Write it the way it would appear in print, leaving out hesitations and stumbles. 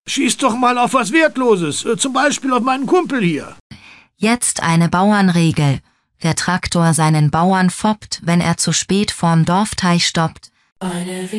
Schieß doch mal auf was Wertloses, zum Beispiel auf meinen Kumpel hier. Jetzt eine Bauernregel. Wer Traktor seinen Bauern foppt, wenn er zu spät vorm Dorfteich stoppt,